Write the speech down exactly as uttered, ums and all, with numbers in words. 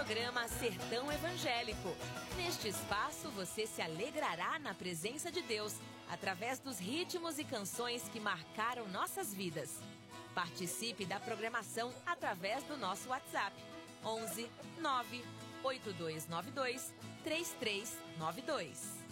programa Sertão Evangélico. Neste espaço você se alegrará na presença de Deus, através dos ritmos e canções que marcaram nossas vidas. Participe da programação através do nosso WhatsApp onze nove oito dois nove dois três três nove dois.